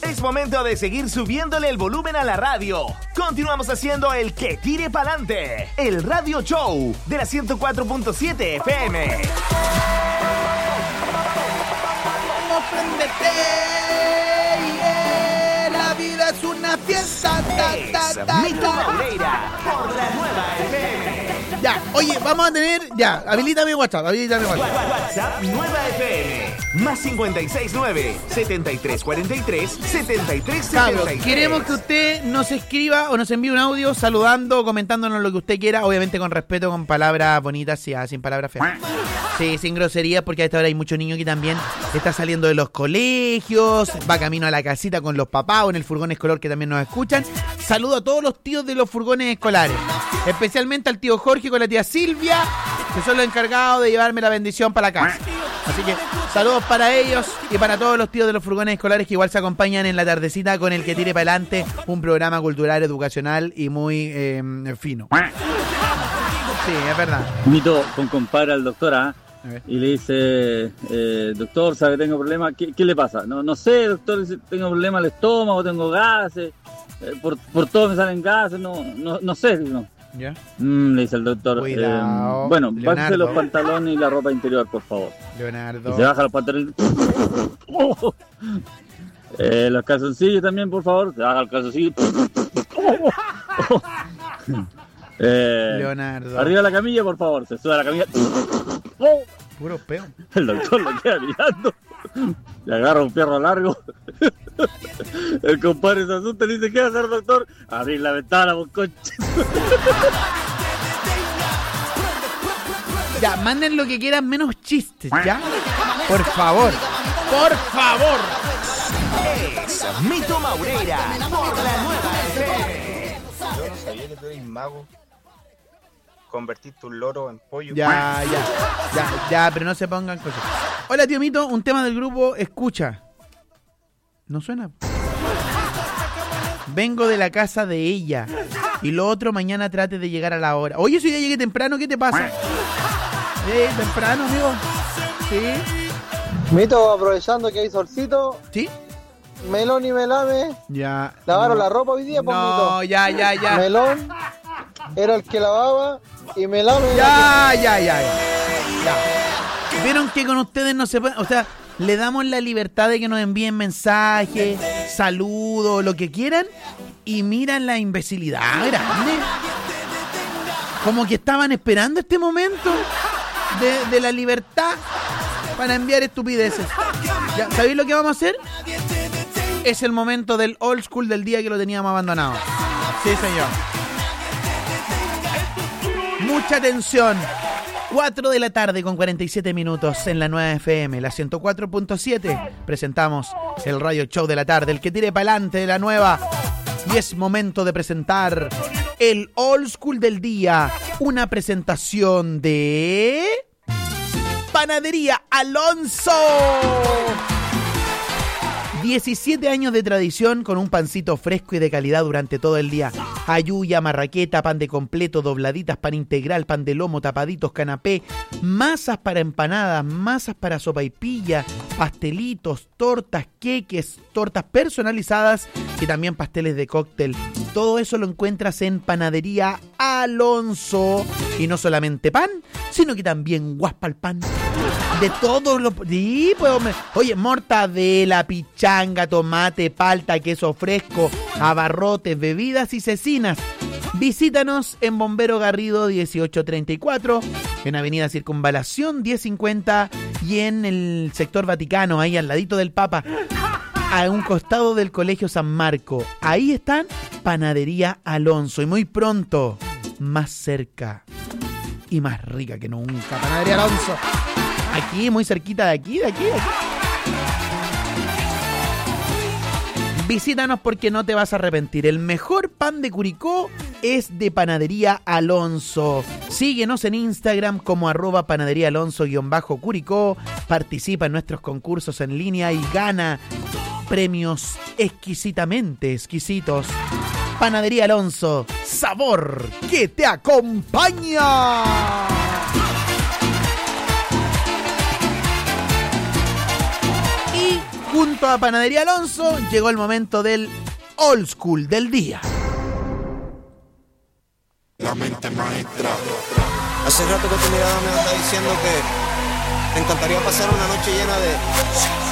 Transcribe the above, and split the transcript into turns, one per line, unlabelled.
Es momento de seguir subiéndole el volumen a la radio. Continuamos haciendo el Que Tire Pa'lante, el radio show de la 104.7 FM.
La vida es una fiesta.
Mito Maureira por la Nueva FM.
Ya, oye, vamos a tener... Ya, habilita mi WhatsApp.
WhatsApp Nueva FM. Más 569-7343-7373.
Cabros, queremos que usted nos escriba o nos envíe un audio saludando o comentándonos lo que usted quiera, obviamente con respeto, con palabras bonitas y sin palabras feas. Sí, sin groserías, porque a esta hora hay muchos niños que también está saliendo de los colegios, va camino a la casita con los papás o en el furgón escolar que también nos escuchan. Saludo a todos los tíos de los furgones escolares, especialmente al tío Jorge con la tía Silvia, que son los encargados de llevarme la bendición para la casa. Así que saludos para ellos y para todos los tíos de los furgones escolares que igual se acompañan en la tardecita con el Que Tire Pa'lante, un programa cultural, educacional y muy fino. Sí, es verdad.
Mito con compadre al doctor y le dice, doctor, ¿sabe que tengo problemas? ¿Qué le pasa? No sé, doctor, tengo problemas al estómago, tengo gases, por todo me salen gases, no sé, no.
¿Ya?
Le dice el doctor,
Cuidado,
bueno,
Leonardo.
bájese los pantalones y la ropa interior, por favor.
Leonardo.
Y se baja los pantalones. Los calzoncillos también, por favor. Se baja el calzoncillo.
Leonardo.
Arriba de la camilla, por favor. Se sube a la camilla.
Puro peo.
El doctor lo queda mirando. Le agarra un fierro largo. El compadre se asusta y le dice, ¿qué va a hacer, doctor? Abrir la ventana, por concha.
Ya, manden lo que quieran menos chistes, ¿ya? Por favor. Por favor.
Es Mito Maureira por la Nueva FM.
Yo no sabía que tú eres mago. Convertiste un loro en pollo.
Ya, pero no se pongan cosas. Hola, tío Mito, un tema del grupo Escucha. ¿No suena? Vengo de la casa de ella. Y lo otro mañana trate de llegar a la hora. Oye, si ya llegué temprano, ¿qué te pasa? Temprano, amigo. Sí.
Mito, aprovechando que hay solcito.
¿Sí?
Melón y Melame.
Ya.
¿Lavaron la ropa hoy día, por Mito?
No, ya.
Melón era el que lavaba y Melame
Ya. ¿Vieron que con ustedes no se puede? O sea, le damos la libertad de que nos envíen mensajes, saludos, lo que quieran, y miran la imbecilidad grande. Como que estaban esperando este momento de la libertad para enviar estupideces. ¿Ya? ¿Sabéis lo que vamos a hacer? Es el momento del old school del día que lo teníamos abandonado. Sí, señor. Mucha atención. 4 de la tarde con 47 minutos en la Nueva FM, la 104.7. Presentamos el radio show de la tarde, el Que Tire Pa'lante de la Nueva. Y es momento de presentar el old school del día. Una presentación de Panadería Alonso. 17 años de tradición con un pancito fresco y de calidad durante todo el día. Ayuya, marraqueta, pan de completo, dobladitas, pan integral, pan de lomo, tapaditos, canapé, masas para empanadas, masas para sopaipilla, pastelitos, tortas, queques, tortas personalizadas y también pasteles de cóctel. Todo eso lo encuentras en Panadería Alonso. Y no solamente pan, sino que también guaspa el pan. De todos los... Sí, pues, oye, mortadela, pichanga, tomate, palta, queso fresco, abarrotes, bebidas y cecinas. Visítanos en Bombero Garrido 1834, en Avenida Circunvalación 1050 y en el sector Vaticano, ahí al ladito del Papa, a un costado del Colegio San Marco. Ahí están Panadería Alonso y muy pronto, más cerca y más rica que nunca. Panadería Alonso. Aquí, muy cerquita de aquí. Visítanos porque no te vas a arrepentir. El mejor pan de Curicó es de Panadería Alonso. Síguenos en Instagram como @panaderiaalonso_Curicó. Participa en nuestros concursos en línea y gana premios exquisitamente exquisitos. Panadería Alonso, sabor que te acompaña. junto a Panadería Alonso, llegó el momento del old school del día.
La mente maestra. Hace rato que tu mirada me anda diciendo que te encantaría pasar una noche llena de